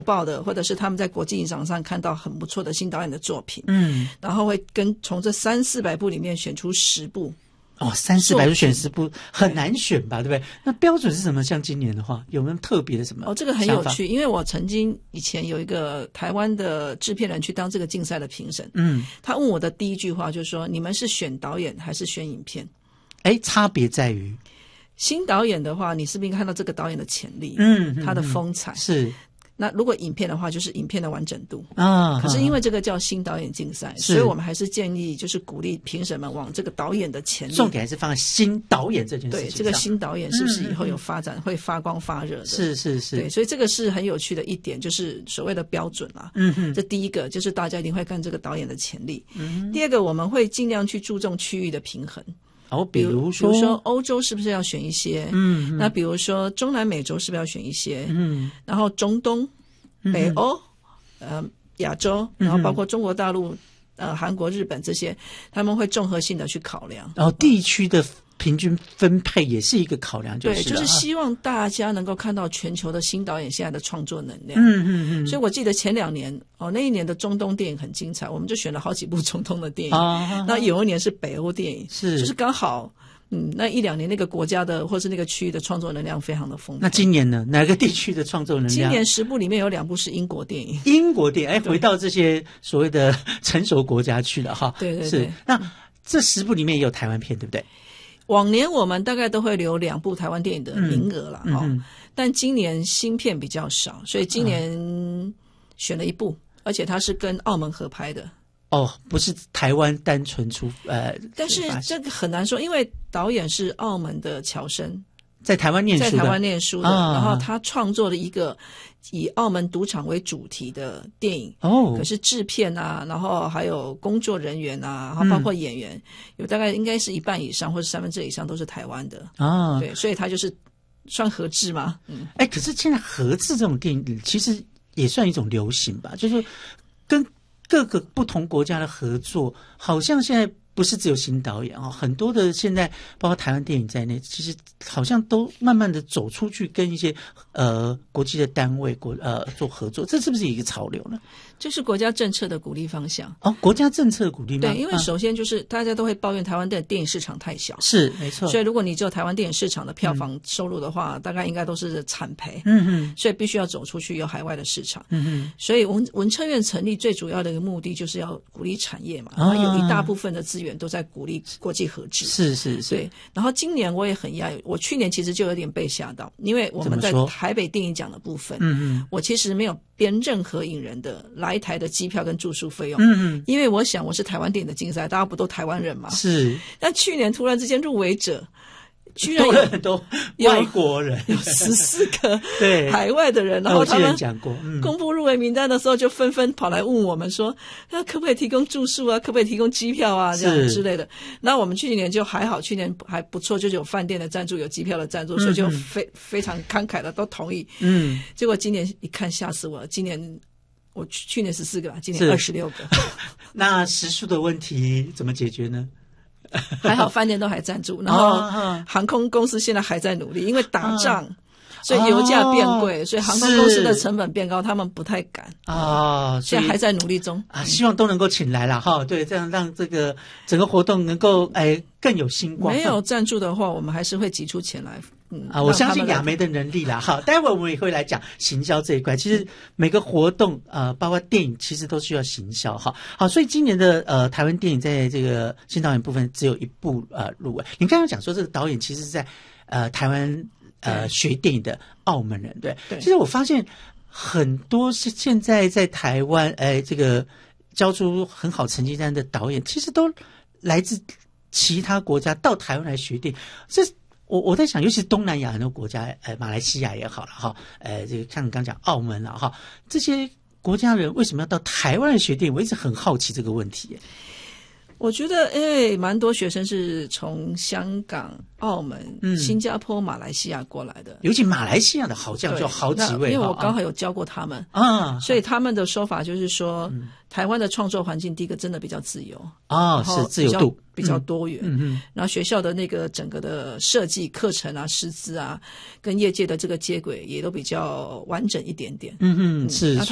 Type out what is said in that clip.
报的，或者是他们在国际影展上看到很不错的新导演的作品，然后会从这300-400部里面选出10部。 300-400部选10部很难选吧，对不对？那标准是什么？像今年的话，有没有特别的什么？ 这个很有趣，因为我曾经以前有一个台湾的制片人去当这个竞赛的评审，他问我的第一句话就是说：你们是选导演还是选影片？ 差别在于新导演的话，你是不是应该看到这个导演的潜力，他的风采是。 那如果影片的话，就是影片的完整度可是因为这个叫新导演竞赛，所以我们还是建议就是鼓励评审们往这个导演的潜力， 重点还是放在新导演这件事情上。 对，这个新导演是不是以后有发展，会发光发热的？ 是。 对，所以这个是很有趣的一点，就是所谓的标准啦。这第一个就是大家一定会看这个导演的潜力。第二个，我们会尽量去注重区域的平衡。比如说欧洲是不是要选一些？那比如说中南美洲是不是要选一些？然后中东、北欧、亚洲，然后包括中国大陆、韩国、日本这些，他们会综合性的去考量。 然后地区的平均分配也是一个考量， 对，就是希望大家能够看到全球的新导演现在的创作能量。所以我记得前2年那一年的中东电影很精彩，我们就选了好几部中东的电影。那有一年是北欧电影，就是刚好那1-2年那个国家的或是那个区域的创作能量非常的丰富。 那今年呢？哪个地区的创作能量？ 今年10部里面有2部是英国电影。 英国电影，回到这些所谓的成熟国家去了哈。 对。 是。那这10部里面也有台湾片，对不对？ 往年我们大概都会留2部台湾电影的名额啦，但今年新片比较少，所以今年选了1部，而且它是跟澳门合拍的。 不是台湾单纯但是这个很难说，因为导演是澳门的侨生， 在台湾念书的， 然后他创作了一个以澳门赌场为主题的电影。可是制片啊，然后还有工作人员啊，然后包括演员，有大概应该是1半以上或者2/3以上都是台湾的。对，所以他就是算合制嘛。 可是现在合制这种电影其实也算一种流行吧，就是跟各个不同国家的合作，好像现在不是只有新导演很多的现在包括台湾电影在内，其实好像都慢慢的走出去跟一些国际的单位做合作，这是不是一个潮流呢？ 这是国家政策的鼓励方向。 国家政策的鼓励吗？ 对，因为首先就是大家都会抱怨台湾的电影市场太小， 是没错。 所以如果你只有台湾电影市场的票房收入的话，大概应该都是惨赔。所以必须要走出去，有海外的市场。所以文策院成立最主要的一个目的就是要鼓励产业嘛，然后有一大部分的资源都在鼓励国际合制。 是。 对，然后今年我也很讶异，我去年其实就有点被吓到，因为我们在台北电影奖的部分，我其实没有编任何影人的来台的机票跟住宿费用。因为我想我是台湾电影的竞赛，大家不都台湾人吗？ 是。 但去年突然之间入围者居然有很多外国人， 有14个对海外的人，然后他们公布入围名单的时候，就纷纷跑来问我们说，可不可以提供住宿啊，可不可以提供机票啊，这样之类的。那我们去年就还好，去年还不错，就是有饭店的赞助，有机票的赞助，所以就非常慷慨的都同意。结果今年一看吓死我了，今年我去年14个，今年26个。 那食宿的问题怎么解决呢？ 还好饭店都还赞助，然后航空公司现在还在努力，因为打仗所以油价变贵，所以航空公司的成本变高，他们不太敢现在还在努力中希望都能够请来啦对，这样让这个整个活动能够更有星光。 没有赞助的话，我们还是会挤出钱来。 我相信亚梅的能力啦待会我们也会来讲行销这一块。其实每个活动包括电影其实都需要行销好，所以今年的台湾电影在这个新导演部分只有1部入围。你刚刚讲说这个导演其实是在台湾学电影的澳门人，对。其实我发现很多是现在在台湾这个交出很好成绩单的导演，其实都来自其他国家到台湾来学电影。我在想，尤其是东南亚很多国家，马来西亚也好了这个像你刚讲澳门了这些国家人为什么要到台湾来学电影？我一直很好奇这个问题。 我觉得，蛮多学生是从香港、澳门、新加坡、马来西亚过来的， 尤其马来西亚的好像就好几位， 因为我刚好有教过他们啊，所以他们的说法就是说，台湾的创作环境第一个真的比较自由啊，是自由度比较多元，然后学校的那个整个的设计课程啊、师资啊，跟业界的这个接轨也都比较完整一点点， 是。